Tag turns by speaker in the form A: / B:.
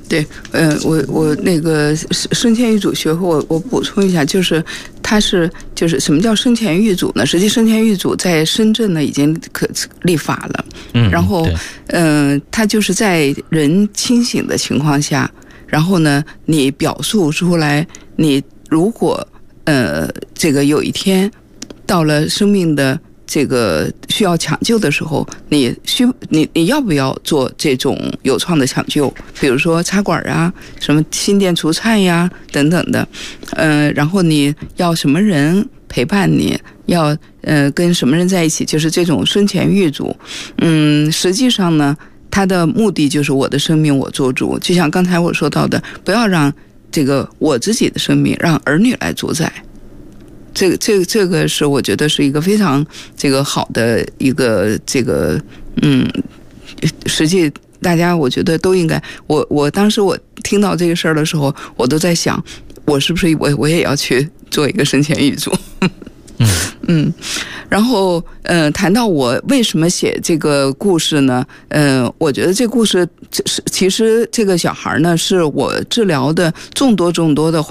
A: 对，我那个生前预嘱学会，我补充一下，就是就是什么叫生前预嘱呢？实际生前预嘱在深圳呢已经立法了，然后它就是在人清醒的情况下，然后呢你表述出来，你如果这个有一天到了生命的这个需要抢救的时候，你要不要做这种有创的抢救？比如说插管啊，什么心电除颤呀等等的，然后你要什么人陪伴你，要跟什么人在一起，就是这种生前预嘱。实际上呢，它的目的就是我的生命我做主，就像刚才我说到的，不要让这个我自己的生命让儿女来主宰。这个是我觉得是一个非常这个好的一个这个实际大家我觉得都应该，我当时我听到这个事儿的时候，我都在想，我是不是我也要去做一个生前预嘱。然后谈到我为什么写这个故事呢？我觉得这故事其实这个小孩呢是我治疗的众多的